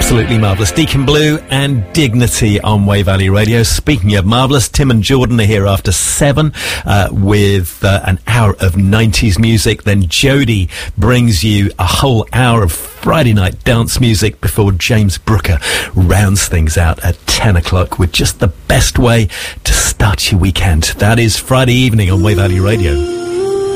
Absolutely marvellous. Deacon Blue and Dignity on Way Valley Radio. Speaking of marvellous, Tim and Jordan are here after 7 with an hour of 90s music. Then Jody brings you a whole hour of Friday night dance music before James Brooker rounds things out at 10 o'clock with just the best way to start your weekend. That is Friday evening on Way Valley Radio.